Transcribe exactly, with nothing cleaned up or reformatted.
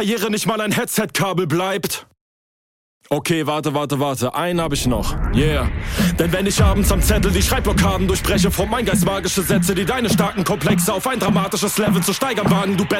Karriere nicht mal ein Headset-Kabel bleibt. Okay, warte, warte, warte, einen hab ich noch, yeah. Denn wenn ich abends am Zettel die Schreibblockaden durchbreche, formt mein Geist magische Sätze, die deine starken Komplexe auf ein dramatisches Level zu steigern wagen. Du